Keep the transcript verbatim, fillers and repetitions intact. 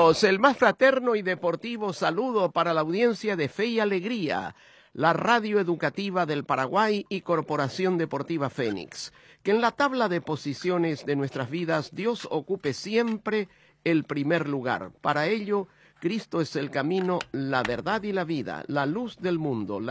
Amigos, el más fraterno y deportivo saludo para la audiencia de Fe y Alegría, la radio educativa del Paraguay y Corporación Deportiva Fénix. Que en la tabla de posiciones de nuestras vidas Dios ocupe siempre el primer lugar. Para ello, Cristo es el camino, la verdad y la vida, la luz del mundo. La